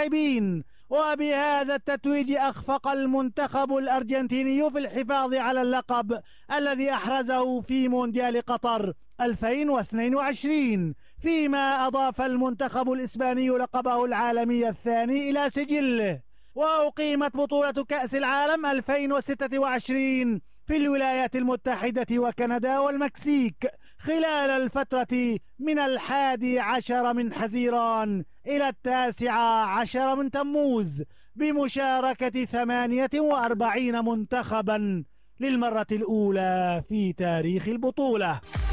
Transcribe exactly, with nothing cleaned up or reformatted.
اللاعبين. وبهذا التتويج أخفق المنتخب الأرجنتيني في الحفاظ على اللقب الذي أحرزه في مونديال قطر ألفين واثنين وعشرين، فيما أضاف المنتخب الإسباني لقبه العالمي الثاني إلى سجله. وأقيمت بطولة كأس العالم ألفين وستة وعشرين في الولايات المتحدة وكندا والمكسيك خلال الفترة من الحادي عشر من حزيران إلى التاسع عشر من تموز، بمشاركة ثمانية وأربعين منتخبا للمرة الأولى في تاريخ البطولة.